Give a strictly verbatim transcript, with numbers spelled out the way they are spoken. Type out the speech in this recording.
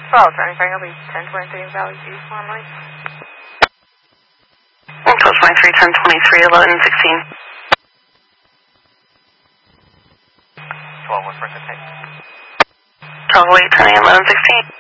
twelve, turning final, lead ten twenty-three, Valley East, one light. twelve twenty-three, ten twenty-three, eleven sixteen. twelve, one for fifteen. twelve, eight, turning eleven sixteen.